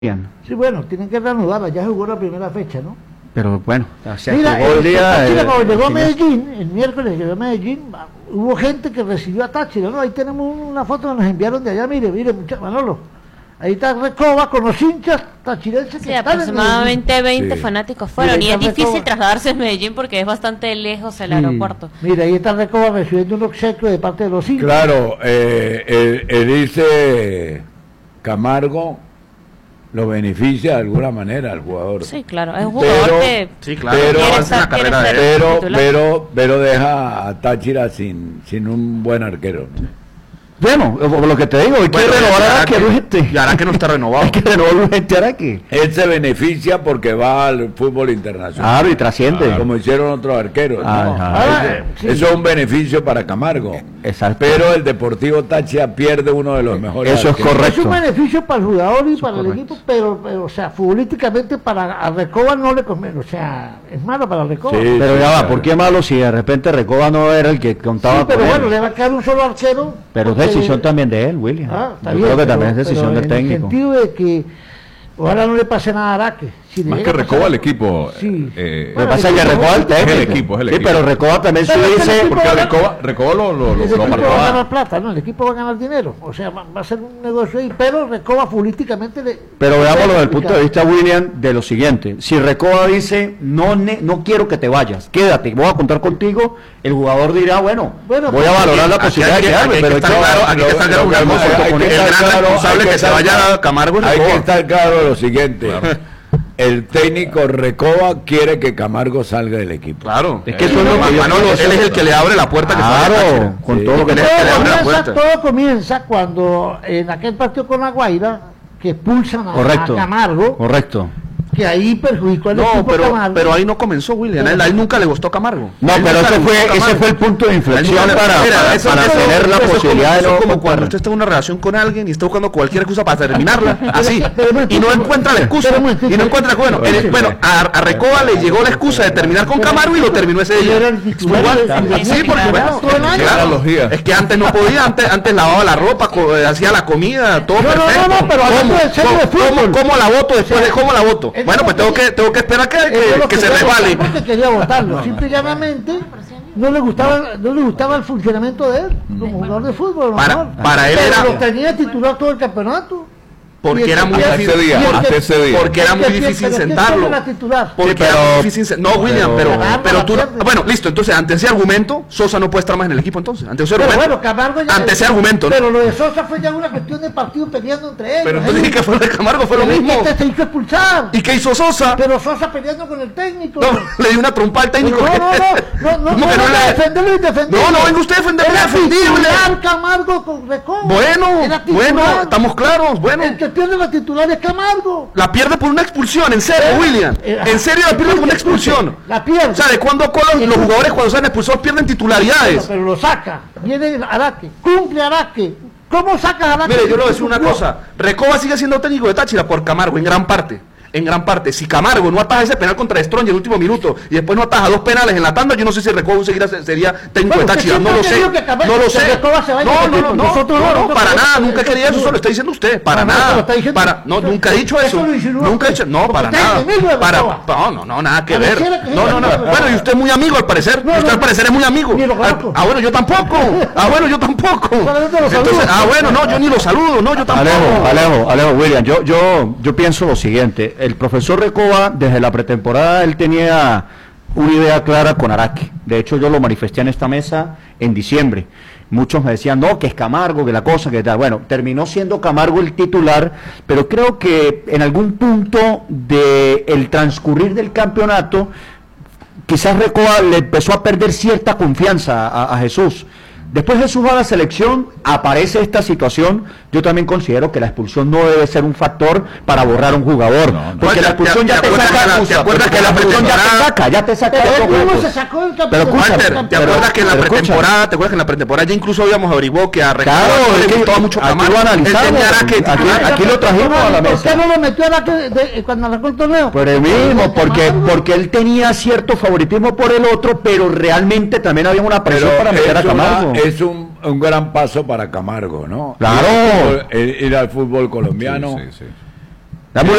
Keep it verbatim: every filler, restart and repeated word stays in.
Bien. Sí, bueno, tienen que reanudarla, ya jugó la primera fecha, ¿no? Pero bueno, o sea, Mira, jugó el día, Táchira, eh, cuando llegó a el Medellín, el miércoles llegó a Medellín, hubo gente que recibió a Táchira, ¿no? Ahí tenemos una foto que nos enviaron de allá, mire, mire, muchachos, Manolo. Ahí está Recoba con los hinchas tachirenses que Sí, están aproximadamente veinte sí. fanáticos fueron. Mira, Y es difícil Recoba. trasladarse a Medellín porque es bastante lejos el Sí. aeropuerto. Mira, ahí está Recoba recibiendo un obsequio de parte de los hinchas. Claro, eh, el, el dice Camargo lo beneficia de alguna manera al jugador. Sí, claro, es un jugador Pero- que Sí, claro, Pero- quiere avanza en la ser- quiere carrera de ser él. Pero, titular. pero, pero deja a Táchira sin, sin un buen arquero, ¿no? Bueno, por lo que te digo, hay que Bueno, renovar a Araque, Araque urgente. y Araque no está renovado. Hay que renovar urgente a Araque. Él se beneficia porque va al fútbol internacional. Claro, y trasciende. Como hicieron otros arqueros, ¿no? Ajá. Ahora, Eso, sí. eso es un beneficio para Camargo. Exacto. Pero el Deportivo Táchira pierde uno de los mejores Eso es arqueros. correcto. Es un beneficio para el jugador y para el correcto. equipo, pero, pero, o sea, futbolísticamente para a Recoba no le conviene, o sea, es malo para Recoba. Sí. Pero ya va, claro. ¿por qué malo si de repente Recoba no era el que contaba Sí, pero con bueno, él? le va a quedar un solo arquero. Pero es porque- decisión también de él, William. Ah, está Yo bien, creo que pero- también es decisión pero del en técnico. el sentido de que ojalá no le pase nada a Araque. Si le Más llega que a Recoba pasar- al equipo. Sí. eh, Lo Bueno, que pasa es que el equipo- Recoba es el es el técnico. equipo, es el Sí, equipo. pero Recoba también se Pero es que el dice... equipo- porque Recoba, Recoba lo, lo, lo, El lo equipo va a marcaba. ganar plata, ¿no? El equipo va a ganar dinero. O sea, va, va a ser un negocio ahí, pero Recoba futbolísticamente le. Pero veámoslo desde el complicado. punto de vista, William, de lo siguiente. Si Recoba dice, no ne- no quiero que te vayas, quédate, voy a contar contigo, el jugador dirá, bueno, Bueno, voy a pues, valorar la Aquí posibilidad hay de que- quedarme, aquí hay pero que estar yo- claro, aquí hay que estar claro una Lo- lo- cosa, hay que el estar gran claro- responsable hay que se estar vaya claro- a Camargo es Hay que Recoba. estar claro lo siguiente. El técnico Recoba quiere que Camargo salga del equipo. Claro, Es que eso es lo que yo Manolo, pienso. él es el que le abre la puerta que se vaya a Claro, Táchira. con Sí. todo lo que Él le es el que le Todo abre la comienza, puerta. todo comienza cuando en aquel partido con La Guaira, que expulsan a, Correcto, a Camargo, correcto. que ahí perjudicó al No, equipo pero, Camargo. pero ahí no comenzó, William. A él, a él nunca le gustó Camargo. No, A él pero nunca ese le fue, gustó ese Camargo. fue el punto de inflexión Mira, para, mira, para, eso- para eso- tener la eso es posibilidad como, de eso no es como cuando ocupar. usted está en una relación con alguien y está buscando cualquier excusa para terminarla, así, pero un y no momentito, encuentra la excusa, pero un momentito. y no encuentra, bueno, Pero el- sí, bueno, a, a Recoba le llegó la excusa de terminar con Camargo y lo terminó ese Él día. era el titular Igual, de- de- sí, de- porque de- bueno, todo el año. claro, Analogía. es que antes no podía, antes, antes lavaba la ropa, co- eh, hacía la comida, todo No, no, no, perfecto. no, pero hablando ¿Cómo, en serio de cómo, fútbol. cómo, cómo la voto después de cómo la voto? Él Bueno, no pues tengo quería- que, tengo que esperar que, Él no que, lo que se quería resbale. votar porque quería votarlo. Simple y llanamente no le gustaba, no le gustaba el funcionamiento de él como jugador de fútbol. a lo Para- mejor. para él Pero era- lo tenía titular todo el campeonato. Y Porque el era que muy pierde- Hasta ese día, y el que- hasta ese día. Porque era el muy que pierde- difícil pero ¿quién sentarlo. era titular? Porque Sí, pero- era muy difícil sen- No, William, pero, pero- pero tú no- pierde. bueno, listo, entonces ante ese argumento, Sosa no puede estar más en el equipo entonces. Ante ese Pero argumento. bueno, Camargo ya- ante ese argumento, ¿no? Pero lo de Sosa fue ya una cuestión de partido peleando entre ellos. Pero ¿eh? entonces dije que fue lo de Camargo, fue lo Pero es mismo. que Este se hizo expulsar. ¿Y qué hizo Sosa? Pero Sosa peleando con el técnico. No, le dio una trompa al Pero técnico. no, no, no, no, no, ¿Cómo no, que no, no le- defenderlo indefendible. No, no venga usted a defender lo Era indefendible. titular Camargo con Recoba. Bueno, Era titular. bueno, estamos claros, bueno. El que pierde la titular es Camargo. La pierde por una expulsión, en serio, Eh, William. eh, En serio la pierde por una expulsión. La pierde. O sea, ¿de cuándo a cuándo los jugadores cuando salen expulsados pierden Pero, titularidades? pero lo saca. Viene Araque. Cumple Araque. ¿Cómo sacas a Araque? Mire, yo le voy a decir una Cumplió. cosa. Recoba sigue siendo técnico de Táchira por Camargo, en gran parte. En gran parte. Si Camargo no ataja ese penal contra Strong en el último minuto y después no ataja dos penales en la tanda, yo no sé si Recoba seguirá, sería técnico Bueno, de Táchira. usted No lo siempre ha sé. querido que Camargo- No lo que sé. Recoba se vaya No, del no, no, equipo. no. Nosotros no, No, nosotros para no, nada. no, Nunca he querido eso. Eso lo está diciendo usted. Para No, no, eso lo nada. está diciendo Para, usted. no, nunca he dicho Eso eso. lo insinuó Nunca he usted. dicho. No, Porque para usted es nada. enemigo de Para, Recoba. no, no, no, nada que ver. Pareciera que es No, no, no. enemigo de Bueno, y Recoba. usted es muy amigo al parecer. No, Usted no. al parecer es muy amigo. Ni lo conozco. Ah, bueno, yo tampoco. Ah, bueno, yo tampoco. Solamente lo saludo. Entonces, ah, bueno, no, yo ni lo saludo. No, yo tampoco. Alejo, Alejo, Alejo, William, yo, yo, yo pienso lo siguiente, el profesor Recoba desde la pretemporada él tenía una idea clara con Araque, de hecho yo lo manifesté en esta mesa en diciembre, muchos me decían no, que es Camargo, que la cosa, que tal, bueno, terminó siendo Camargo el titular, pero creo que en algún punto del transcurrir del campeonato, quizás Recoba le empezó a perder cierta confianza a, a Jesús. Después Jesús va a la selección, aparece esta situación, yo también considero que la expulsión no debe ser un factor para borrar a un jugador, No, no. porque Oye, la expulsión ¿te- ya te te acuerdas saca, que la- te acuerdas porque que la la expulsión ya te pretemporada- saca, ya te saca Pero de él los mismo juegos. se sacó del Pero campeonato. escucha, Walter, ¿te pero- acuerdas que en la pero escucha. pretemporada, te acuerdas que en la pretemporada ya incluso habíamos averiguado que a Recoba Claro, no es le que gustaba mucho aquí Camargo? lo Él analizamos, tenía Araque aquí- titular. aquí lo trajimos a la ¿Por mesa. qué no lo metió a Araque de- de- cuando arrancó el torneo? Por el mismo, porque, porque él tenía cierto favoritismo por el otro, pero realmente también había una Pero presión para meter a es, una- Camargo. es un, un gran paso para Camargo, ¿no? Claro. Ir al fútbol, ir al fútbol colombiano. Sí, sí, sí. Dame un